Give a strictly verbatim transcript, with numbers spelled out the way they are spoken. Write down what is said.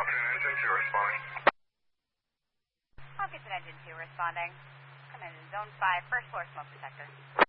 Hopkins Engine two responding. Hopkins Engine two responding. Come in zone five, first floor smoke detector.